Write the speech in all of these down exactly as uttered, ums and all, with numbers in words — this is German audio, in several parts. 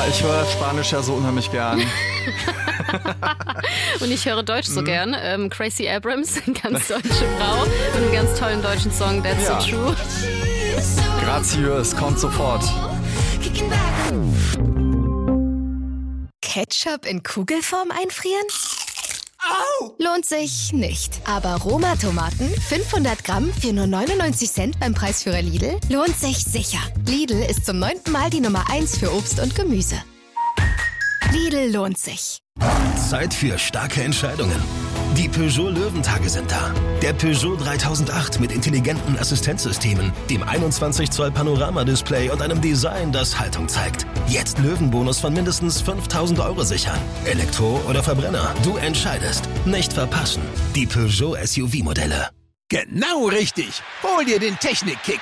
Ja, ich höre Spanisch ja so unheimlich gern. Und ich höre Deutsch so mhm. gern. Ähm, Crazy Abrams, eine ganz deutsche Frau, mit einem ganz tollen deutschen Song, That's ja. So True. Graziös, kommt sofort. Ketchup in Kugelform einfrieren? Au! Lohnt sich nicht. Aber Roma-Tomaten, fünfhundert Gramm für nur neunundneunzig Cent beim Preisführer Lidl, lohnt sich sicher. Lidl ist zum neunten Mal die Nummer eins für Obst und Gemüse. Lidl lohnt sich. Zeit für starke Entscheidungen. Die Peugeot Löwentage sind da. Der Peugeot dreitausendacht mit intelligenten Assistenzsystemen, dem einundzwanzig Zoll Panoramadisplay und einem Design, das Haltung zeigt. Jetzt Löwenbonus von mindestens fünftausend Euro sichern. Elektro oder Verbrenner, du entscheidest. Nicht verpassen. Die Peugeot S U V-Modelle. Genau richtig. Hol dir den Technik-Kick.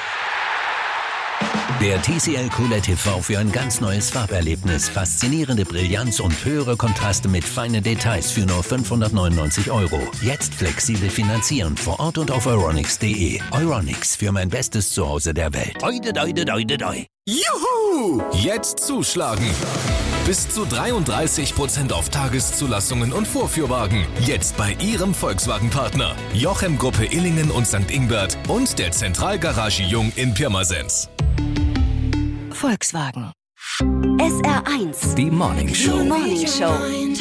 Der T C L Q L E D T V für ein ganz neues Farberlebnis, faszinierende Brillanz und höhere Kontraste mit feinen Details für nur fünfhundertneunundneunzig Euro. Jetzt flexibel finanzieren, vor Ort und auf euronics punkt de. Euronics, für mein bestes Zuhause der Welt. Oide, doide, doide, doi. Juhu! Jetzt zuschlagen! Bis zu dreiunddreißig Prozent auf Tageszulassungen und Vorführwagen. Jetzt bei Ihrem Volkswagen-Partner. Jochem Gruppe Illingen und Sankt Ingbert und der Zentralgarage Jung in Pirmasens. Volkswagen. S R eins. Die Morning Show. Die Morning Show.